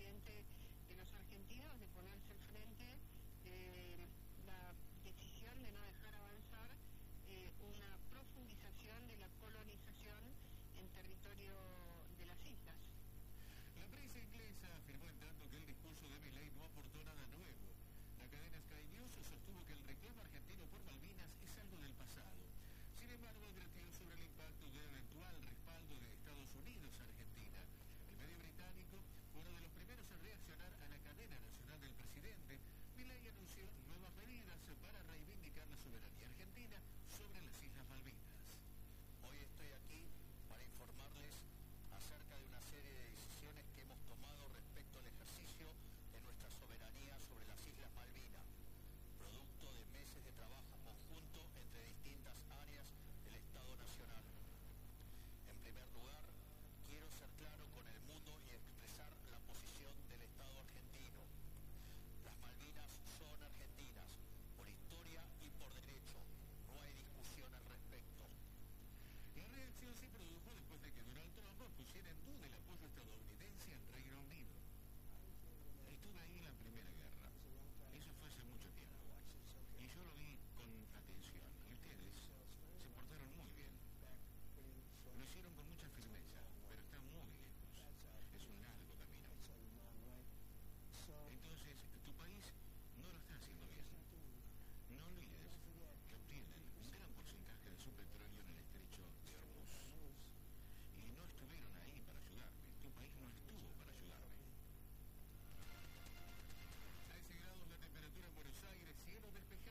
presidente de los argentinos de ponerse al frente de la decisión de no dejar avanzar una profundización de la colonización en territorio de las islas. La prensa inglesa afirmó en tanto que el discurso de Milei no aportó nada nuevo. La cadena Sky News sostuvo que el